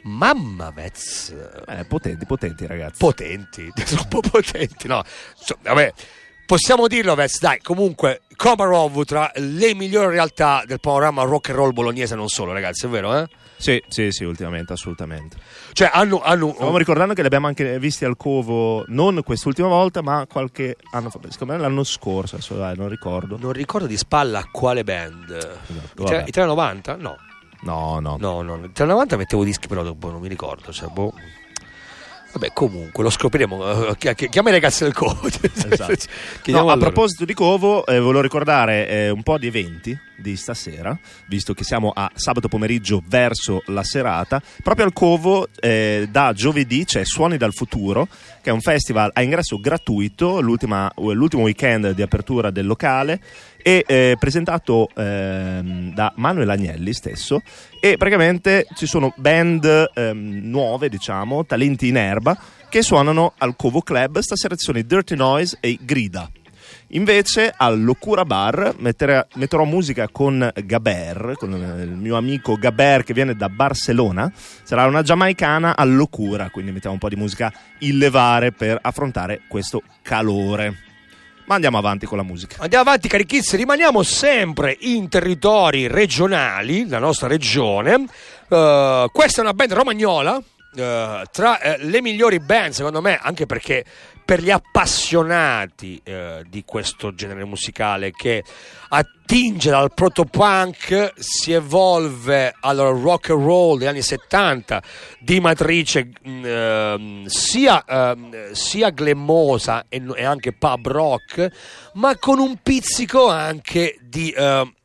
Mamma Vez. Potenti ragazzi. Potenti, troppo potenti, no? Vabbè, possiamo dirlo, Vez, dai, comunque Komarov tra le migliori realtà del panorama rock and roll bolognese, non solo, ragazzi, è vero, eh? Sì, ultimamente, assolutamente. Cioè hanno Stiamo ricordando che li abbiamo anche visti al Covo, non quest'ultima volta, ma qualche anno fa, secondo me l'anno scorso, adesso non ricordo. Non ricordo di spalla quale band. Vabbè. I 390? No. No. I 390 mettevo dischi, però dopo non mi ricordo, cioè, boh. Vabbè, comunque lo scopriremo. Chiama i ragazzi del Covo. Esatto. A proposito di Covo, volevo ricordare un po' di eventi di stasera, visto che siamo a sabato pomeriggio verso la serata. Proprio al Covo da giovedì c'è Suoni dal Futuro, che è un festival a ingresso gratuito, l'ultimo weekend di apertura del locale, e presentato da Manuel Agnelli stesso, e praticamente ci sono band nuove, diciamo, talenti in erba, che suonano al Covo Club. Stasera ci sono i Dirty Noise e i Grida. Invece al Locura Bar metterò musica con Gaber, con il mio amico Gaber che viene da Barcellona. Sarà una giamaicana al Locura, quindi mettiamo un po' di musica in levare per affrontare questo calore. Ma andiamo avanti con la musica. Andiamo avanti, carichizzi, rimaniamo sempre in territori regionali, la nostra regione. Questa è una band romagnola, tra le migliori band secondo me, anche perché per gli appassionati di questo genere musicale, che attinge dal protopunk, si evolve al rock and roll degli anni 70 di matrice sia glammosa e anche pub rock, ma con un pizzico anche di